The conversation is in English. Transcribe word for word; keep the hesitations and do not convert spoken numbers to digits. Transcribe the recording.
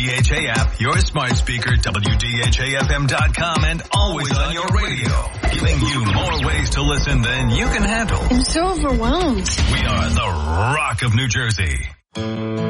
D H A app, your smart speaker, W D H A F M dot com, and always on your radio, giving you more ways to listen than you can handle. I'm so overwhelmed. We are the Rock of New Jersey.